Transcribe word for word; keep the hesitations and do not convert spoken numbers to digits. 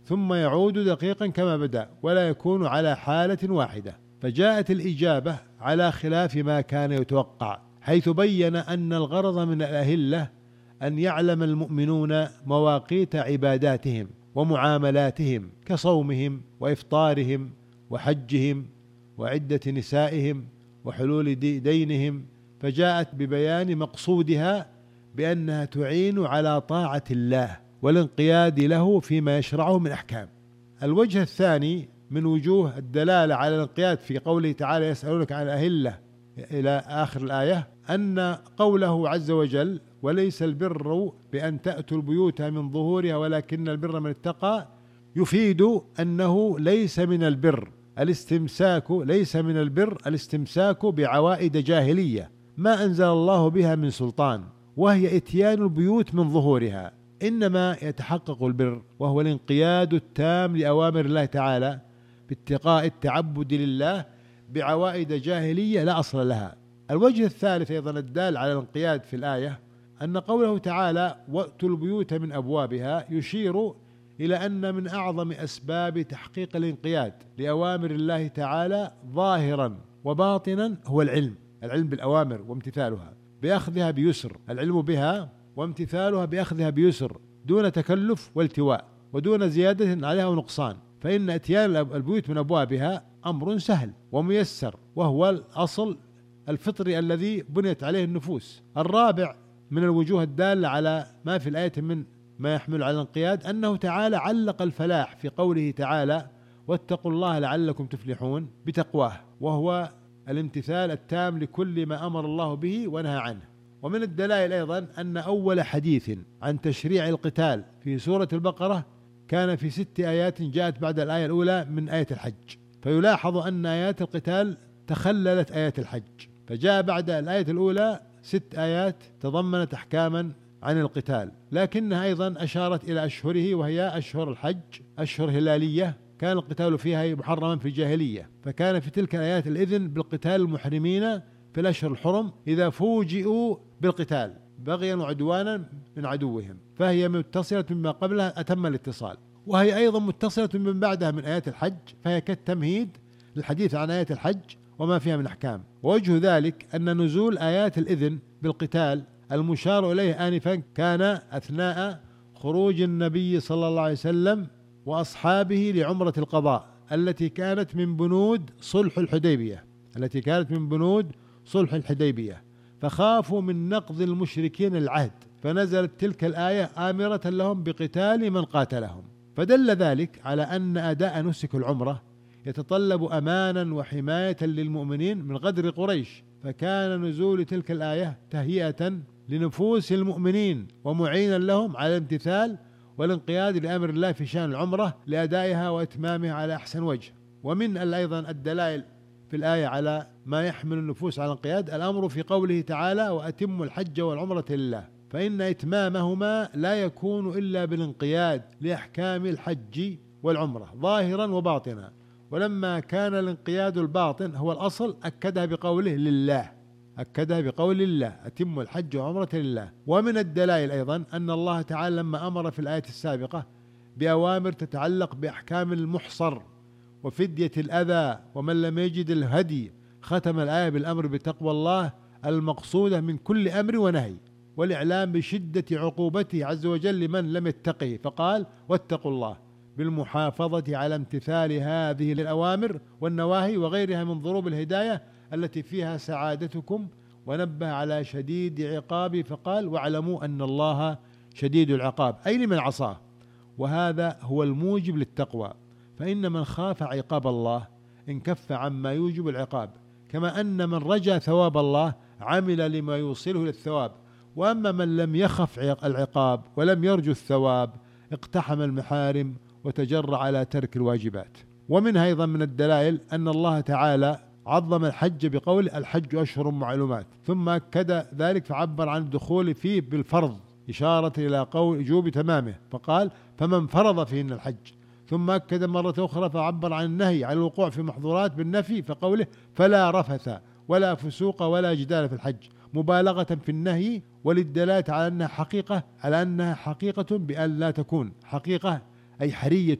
ثم يعود دقيقا كما بدأ ولا يكون على حالة واحدة. فجاءت الإجابة على خلاف ما كان يتوقع، حيث بين أن الغرض من الأهلة أن يعلم المؤمنون مواقيت عباداتهم ومعاملاتهم كصومهم وإفطارهم وحجهم وعدة نسائهم وحلول دينهم، فجاءت ببيان مقصودها بأنها تعين على طاعة الله والانقياد له فيما يشرعه من أحكام. الوجه الثاني من وجوه الدلالة على الانقياد في قوله تعالى يسألونك عن الأهلة إلى آخر الآية أن قوله عز وجل وليس البر بأن تأتوا البيوت من ظهورها ولكن البر من اتقى، يفيد أنه ليس من البر الاستمساك ليس من البر الاستمساك بعوائد جاهلية ما أنزل الله بها من سلطان، وهي إتيان البيوت من ظهورها، إنما يتحقق البر وهو الانقياد التام لأوامر الله تعالى باتقاء التعبد لله بعوائد جاهلية لا أصل لها. الوجه الثالث أيضا الدال على الانقياد في الآية أن قوله تعالى وأتوا البيوت من أبوابها يشير إلى أن من أعظم أسباب تحقيق الانقياد لأوامر الله تعالى ظاهرا وباطنا هو العلم العلم بالأوامر وامتثالها بأخذها بيسر، العلم بها وامتثالها بأخذها بيسر دون تكلف والتواء ودون زيادة عليها ونقصان، فإن أتيان البيوت من أبوابها أمر سهل وميسر وهو الأصل الفطري الذي بنيت عليه النفوس. الرابع من الوجوه الدالة على ما في الآية من ما يحمل على الانقياد أنه تعالى علق الفلاح في قوله تعالى واتقوا الله لعلكم تفلحون بتقواه، وهو الامتثال التام لكل ما أمر الله به ونهى عنه. ومن الدلائل أيضا أن أول حديث عن تشريع القتال في سورة البقرة كان في ست آيات جاءت بعد الآية الأولى من آية الحج، فيلاحظ أن آيات القتال تخللت آيات الحج، فجاء بعد الآية الأولى ست آيات تضمنت أحكاما عن القتال، لكنها أيضا أشارت إلى أشهره وهي أشهر الحج أشهر هلالية كان القتال فيها محرما في الجاهلية، فكان في تلك الآيات الإذن بالقتال المحرمين في الأشهر الحرم إذا فوجئوا بالقتال بغيا وعدوانا من عدوهم، فهي متصلة مما قبلها أتم الاتصال، وهي أيضا متصلة من بعدها من آيات الحج، فهي كالتمهيد للحديث عن آيات الحج وما فيها من أحكام. ووجه ذلك أن نزول آيات الإذن بالقتال المشار إليه آنفا كان أثناء خروج النبي صلى الله عليه وسلم وأصحابه لعمرة القضاء التي كانت من بنود صلح الحديبية التي كانت من بنود صلح الحديبية فخافوا من نقض المشركين العهد، فنزلت تلك الآية آمرة لهم بقتال من قاتلهم، فدل ذلك على أن أداء نسك العمرة يتطلب أمانا وحماية للمؤمنين من غدر قريش، فكان نزول تلك الآية تهيئة لنفوس المؤمنين ومعينا لهم على الامتثال والانقياد لأمر الله في شأن العمرة لأدائها وإتمامها على أحسن وجه. ومن أيضا الدلائل في الآية على ما يحمل النفوس على الانقياد الأمر في قوله تعالى وأتموا الحج والعمرة لله، فإن إتمامهما لا يكون إلا بالانقياد لأحكام الحج والعمرة ظاهرا وباطنا، ولما كان الانقياد الباطن هو الأصل أكدها بقوله لله أكدها بقول الله أتم الحج وعمرة لله. ومن الدلائل أيضا أن الله تعالى لما أمر في الآية السابقة بأوامر تتعلق بأحكام المحصر وفدية الأذى ومن لم يجد الهدي، ختم الآية بالأمر بتقوى الله المقصودة من كل أمر ونهي، والإعلام بشدة عقوبته عز وجل لمن لم يتقه، فقال واتقوا الله بالمحافظة على امتثال هذه الأوامر والنواهي وغيرها من ضروب الهداية التي فيها سعادتكم، ونبه على شديد عقابه فقال واعلموا أن الله شديد العقاب، أي لمن عصاه، وهذا هو الموجب للتقوى، فإن من خاف عقاب الله انكف عما يوجب العقاب، كما أن من رجا ثواب الله عمل لما يوصله للثواب، وأما من لم يخف العقاب ولم يرجو الثواب اقتحم المحارم وتجرع على ترك الواجبات. ومنها أيضا من الدلائل أن الله تعالى عظم الحج بقول الحج أشهر معلومات، ثم أكد ذلك فعبر عن الدخول فيه بالفرض إشارة إلى قول وجوب تمامه، فقال فمن فرض فيهن الحج، ثم أكد مرة أخرى فعبر عن النهي عن الوقوع في محظورات بالنفي فقوله فلا رفث ولا فسوق ولا جدال في الحج، مبالغة في النهي وللدلالة على أنها حقيقة على أنها حقيقة بأن لا تكون حقيقة أي حرية